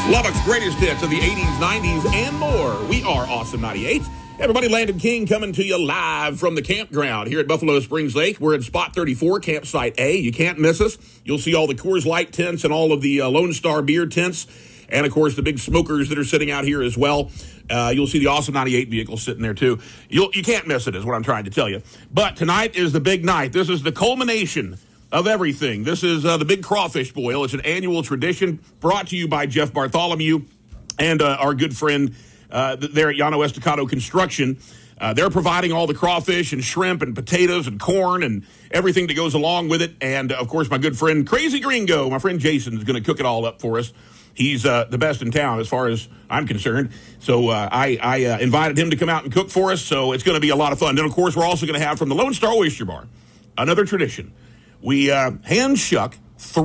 Lubbock's greatest hits of the 80s, 90s, and more. We are Awesome 98. Everybody, Landon King coming to you live from the campground here at Buffalo Springs Lake. We're at Spot 34, Campsite A. You can't miss us. You'll see all the Coors Light tents and all of the Lone Star beer tents. And, of course, the big smokers that are sitting out here as well. You'll see the Awesome 98 vehicle sitting there, too. You can't miss it, is what I'm trying to tell you. But tonight is the big night. This is the culmination of everything. This is the Big Crawfish Boil. It's an annual tradition brought to you by Jeff Bartholomew and our good friend there at Llano Estacado Construction. They're providing all the crawfish and shrimp and potatoes and corn and everything that goes along with it. And, of course, my good friend Crazy Gringo, my friend Jason, is going to cook it all up for us. He's the best in town as far as I'm concerned. So I invited him to come out and cook for us, so it's going to be a lot of fun. Then, of course, we're also going to have from the Lone Star Oyster Bar, another tradition. We hand shuck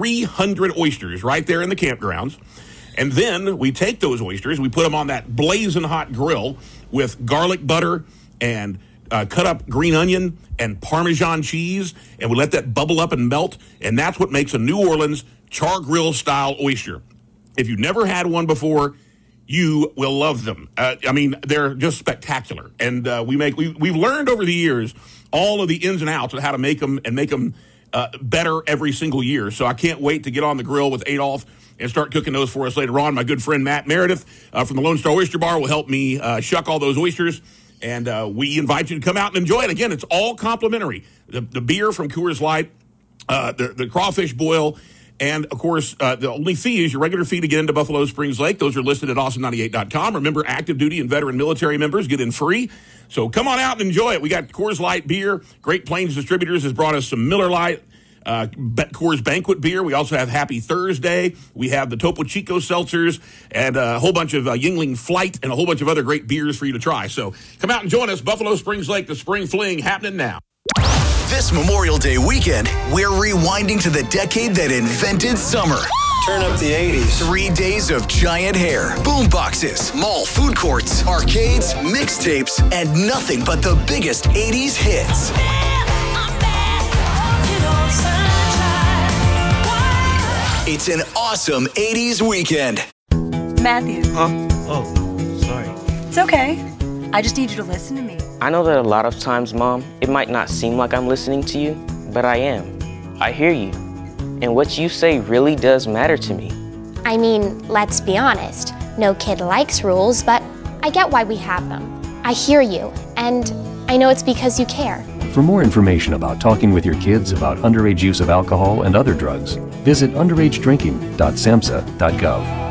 300 oysters right there in the campgrounds. And then we take those oysters, we put them on that blazing hot grill with garlic butter and cut up green onion and Parmesan cheese, and we let that bubble up and melt, and that's what makes a New Orleans char grill style oyster. If you've never had one before, you will love them. I mean, they're just spectacular. And we've learned over the years all of the ins and outs of how to make them and make them better every single year. So I can't wait to get on the grill with Adolph and start cooking those for us later on. My good friend Matt Meredith from the Lone Star Oyster Bar will help me shuck all those oysters. And we invite you to come out and enjoy it. Again, it's all complimentary. The beer from Coors Light, the crawfish boil, and, of course, the only fee is your regular fee to get into Buffalo Springs Lake. Those are listed at awesome98.com. Remember, active duty and veteran military members get in free. So come on out and enjoy it. We got Coors Light beer. Great Plains Distributors has brought us some Miller Lite, Coors Banquet beer. We also have Happy Thursday. We have the Topo Chico seltzers and a whole bunch of Yingling Flight and a whole bunch of other great beers for you to try. So come out and join us. Buffalo Springs Lake, the Spring Fling happening now. This Memorial Day weekend, we're rewinding to the decade that invented summer. Turn up the 80s. 3 days of giant hair, boom boxes, mall food courts, arcades, mixtapes, and nothing but the biggest 80s hits. It's an awesome 80s weekend. Matthew. Huh? Oh, sorry. It's okay. I just need you to listen to me. I know that a lot of times, Mom, it might not seem like I'm listening to you, but I am. I hear you. And what you say really does matter to me. I mean, let's be honest. No kid likes rules, but I get why we have them. I hear you, and I know it's because you care. For more information about talking with your kids about underage use of alcohol and other drugs, visit underagedrinking.samhsa.gov.